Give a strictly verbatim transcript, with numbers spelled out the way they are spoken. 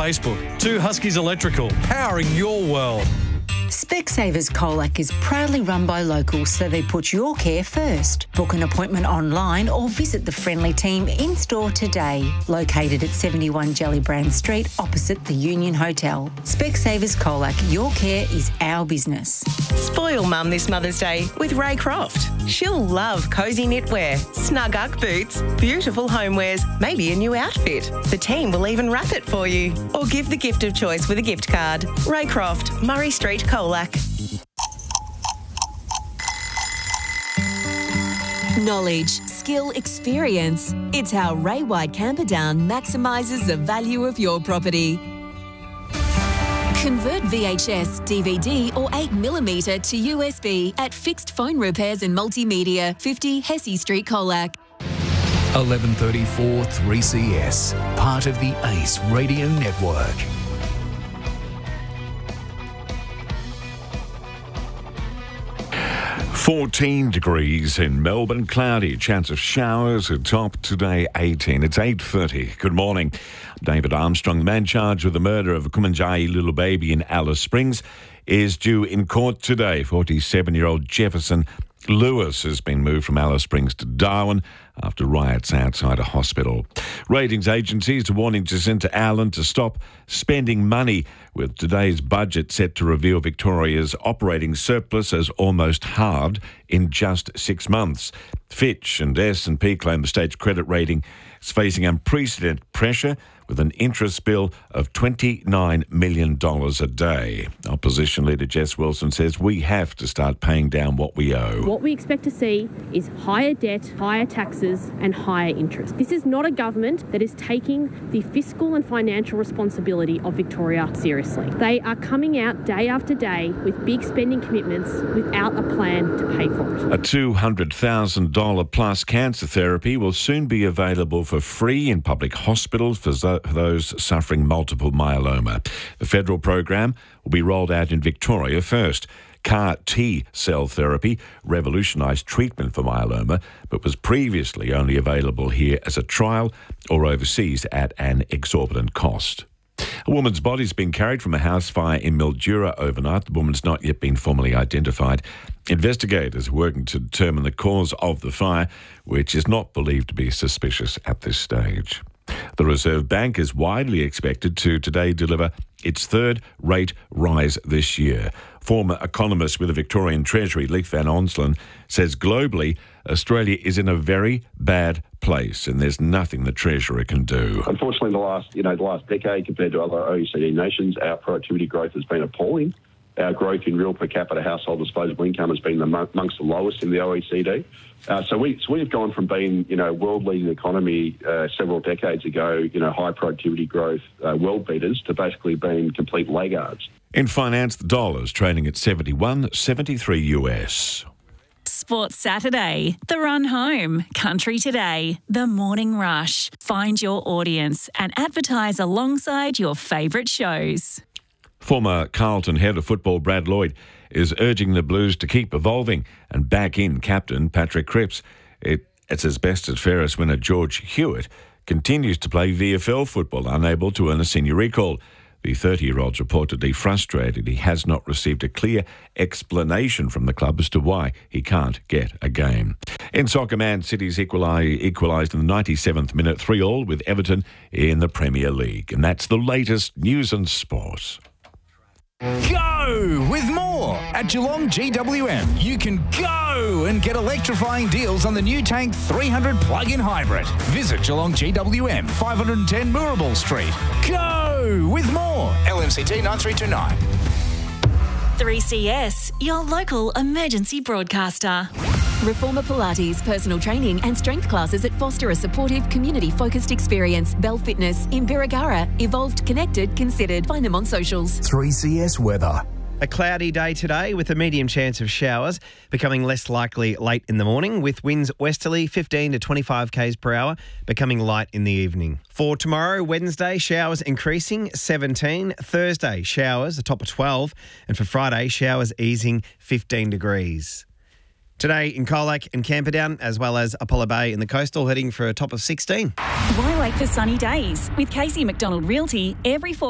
Facebook. Two Huskies Electrical, powering your world. Specsavers Colac is proudly run by locals, so they put your care first. Book an appointment online or visit the friendly team in-store today. Located at seventy-one Jellybrand Street, opposite the Union Hotel. Specsavers Colac, your care is our business. Spoil Mum this Mother's Day with Ray Croft. She'll love cosy knitwear, snug Ugg boots, beautiful homewares, maybe a new outfit. The team will even wrap it for you. Or give the gift of choice with a gift card. Ray Croft, Murray Street, Colac. Knowledge, skill, experience. It's how Ray White Camperdown maximises the value of your property. Convert V H S, D V D or eight millimetre to U S B at Fixed Phone Repairs and Multimedia, fifty Hesse Street, Colac. eleven thirty-four three C S, part of the Ace Radio Network. fourteen degrees in Melbourne, cloudy, chance of showers at top today eighteen. It's eight thirty. Good morning. David Armstrong, the man charged with the murder of a Kumanjayi little baby in Alice Springs, is due in court today. forty-seven-year-old Jefferson Lewis has been moved from Alice Springs to Darwin after riots outside a hospital. Ratings agencies are warning Jacinta Allen to stop spending money, with today's budget set to reveal Victoria's operating surplus as almost halved in just six months. Fitch and S and P claim the state's credit rating is facing unprecedented pressure, with an interest bill of twenty-nine million dollars a day. Opposition leader Jess Wilson says we have to start paying down what we owe. What we expect to see is higher debt, higher taxes and higher interest. This is not a government that is taking the fiscal and financial responsibility of Victoria seriously. They are coming out day after day with big spending commitments without a plan to pay for it. A two hundred thousand dollars plus cancer therapy will soon be available for free in public hospitals for those suffering multiple myeloma. The federal program will be rolled out in Victoria first. C A R T-cell therapy revolutionised treatment for myeloma, but was previously only available here as a trial or overseas at an exorbitant cost. A woman's body's been carried from a house fire in Mildura overnight. The woman's not yet been formally identified. Investigators are working to determine the cause of the fire, which is not believed to be suspicious at this stage. The Reserve Bank is widely expected to today deliver its third rate rise this year. Former economist with the Victorian Treasury, Leith Van Onselen, says globally, Australia is in a very bad place and there's nothing the Treasurer can do. Unfortunately, the last, you know, the last decade compared to other O E C D nations, our productivity growth has been appalling. Our growth in real per capita household disposable income has been amongst the lowest in the O E C D. Uh, so, we, so we've gone from being, you know, world-leading economy uh, several decades ago, you know, high productivity growth, uh, world beaters, to basically being complete laggards. In finance, the dollar's trading at seventy-one seventy-three U S. Sports Saturday, The Run Home, Country Today, The Morning Rush. Find your audience and advertise alongside your favourite shows. Former Carlton head of football Brad Lloyd is urging the Blues to keep evolving and back in captain Patrick Cripps. It, it's as best as fairest winner George Hewitt continues to play V F L football, unable to earn a senior recall. The thirty-year-old's reportedly frustrated he has not received a clear explanation from the club as to why he can't get a game. In soccer, Man City's equalised in the ninety-seventh minute, three all with Everton in the Premier League. And that's the latest news and sports. Go with more at Geelong G W M. You can go and get electrifying deals on the new Tank three hundred plug-in hybrid. Visit Geelong G W M, five ten Moorabool Street. Go with more. L M C T nine three two nine. three C S, your local emergency broadcaster. Reformer Pilates, personal training and strength classes that foster a supportive, community-focused experience. Bell Fitness in Birregurra. Evolved, connected, considered. Find them on socials. three C S weather. A cloudy day today with a medium chance of showers, becoming less likely late in the morning, with winds westerly fifteen to twenty-five k's per hour, becoming light in the evening. For tomorrow, Wednesday, showers increasing seventeen. Thursday, showers a top of twelve. And for Friday, showers easing fifteen degrees. Today in Colac and Camperdown, as well as Apollo Bay in the coastal, heading for a top of sixteen. Why wait for sunny days? With Casey McDonald Realty, every four